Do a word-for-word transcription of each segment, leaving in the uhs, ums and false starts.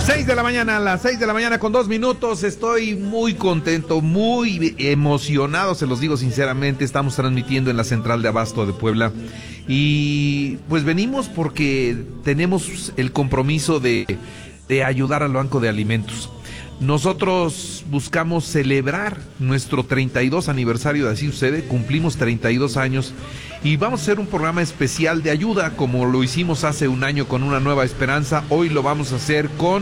seis de la mañana, a las seis de la mañana con dos minutos, estoy muy contento, muy emocionado, se los digo sinceramente. Estamos transmitiendo en la Central de Abasto de Puebla y pues venimos porque tenemos el compromiso de, de ayudar al Banco de Alimentos. Nosotros buscamos celebrar nuestro treinta y dos aniversario de Así Sucede, cumplimos treinta y dos años y vamos a hacer un programa especial de ayuda como lo hicimos hace un año con Una Nueva Esperanza. Hoy lo vamos a hacer con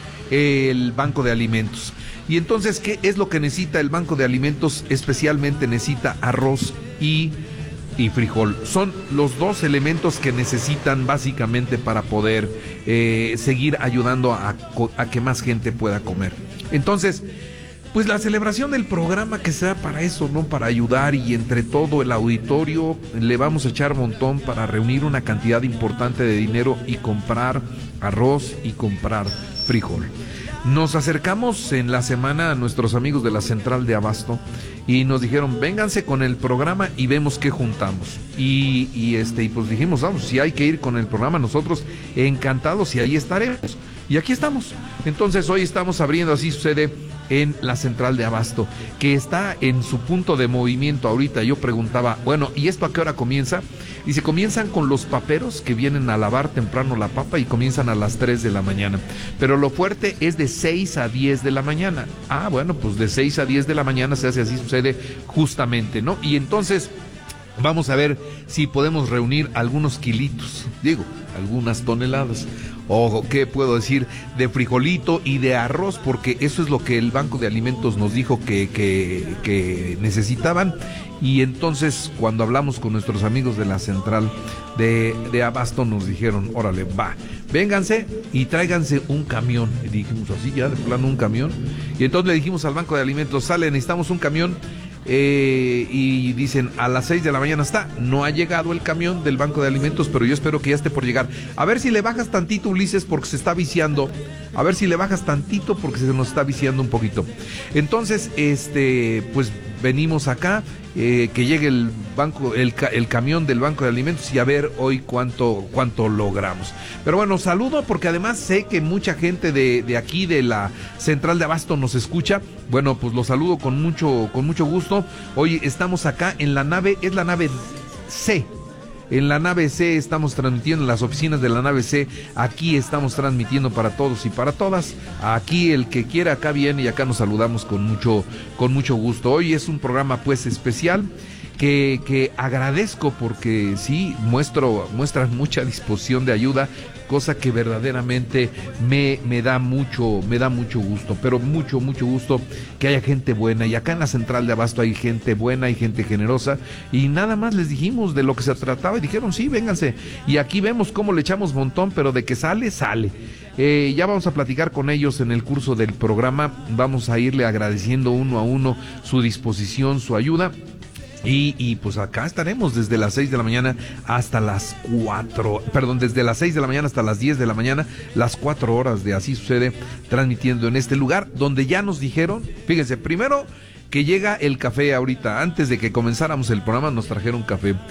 el Banco de Alimentos. Y entonces, ¿qué es lo que necesita el Banco de Alimentos? Especialmente necesita arroz y, y frijol. Son los dos elementos que necesitan básicamente para poder eh, seguir ayudando a, a que más gente pueda comer. Entonces, pues la celebración del programa que sea para eso, ¿no? Para ayudar, y entre todo el auditorio le vamos a echar montón para reunir una cantidad importante de dinero y comprar arroz y comprar frijol. Nos acercamos en la semana a nuestros amigos de la Central de Abasto y nos dijeron, vénganse con el programa y vemos qué juntamos. Y, y este y pues dijimos, vamos, si hay que ir con el programa, nosotros encantados, y ahí estaremos. Y aquí estamos. Entonces hoy estamos abriendo Así Sucede en la Central de Abasto, que está en su punto de movimiento ahorita. Yo preguntaba, bueno, ¿y esto a qué hora comienza? Y se comienzan con los paperos que vienen a lavar temprano la papa y comienzan a las tres de la mañana. Pero lo fuerte es de seis a diez de la mañana. Ah, bueno, pues de seis a diez de la mañana se hace Así Sucede justamente, ¿no? Y entonces vamos a ver si podemos reunir algunos kilitos, digo, algunas toneladas, o qué puedo decir, de frijolito y de arroz, porque eso es lo que el Banco de Alimentos nos dijo que, que, que necesitaban. Y entonces cuando hablamos con nuestros amigos de la Central de, de Abasto nos dijeron, órale, va, vénganse y tráiganse un camión. Y dijimos, así ya, de plano un camión. Y entonces le dijimos al Banco de Alimentos, sale, necesitamos un camión. Eh, y dicen, a las seis de la mañana está. No ha llegado el camión del Banco de Alimentos, pero yo espero que ya esté por llegar. A ver si le bajas tantito, Ulises, porque se está viciando. A ver si le bajas tantito porque se nos está viciando un poquito. Entonces, este, pues venimos acá, eh, que llegue el banco, el, el camión del Banco de Alimentos, y a ver hoy cuánto, cuánto logramos. Pero bueno, saludo porque además sé que mucha gente de, de aquí de la Central de Abasto nos escucha. Bueno, pues los saludo con mucho, con mucho gusto. Hoy estamos acá en la nave, es la nave C. En la nave C estamos transmitiendo, en las oficinas de la nave C. Aquí estamos transmitiendo para todos y para todas. Aquí el que quiera acá viene y acá nos saludamos con mucho, con mucho gusto. Hoy es un programa pues especial que, que agradezco porque sí muestro, muestran mucha disposición de ayuda, cosa que verdaderamente me, me da mucho, me da mucho gusto, pero mucho, mucho gusto que haya gente buena. Y acá en la Central de Abasto hay gente buena, hay gente generosa, y nada más les dijimos de lo que se trataba y dijeron, sí, vénganse. Y aquí vemos cómo le echamos montón, pero de que sale, sale. Eh, ya vamos a platicar con ellos en el curso del programa, vamos a irle agradeciendo uno a uno su disposición, su ayuda. Y, y pues acá estaremos desde las seis de la mañana hasta las cuatro, perdón, desde las seis de la mañana hasta las diez de la mañana, las cuatro horas de Así Sucede, transmitiendo en este lugar donde ya nos dijeron, fíjense, primero que llega el café ahorita, antes de que comenzáramos el programa nos trajeron café.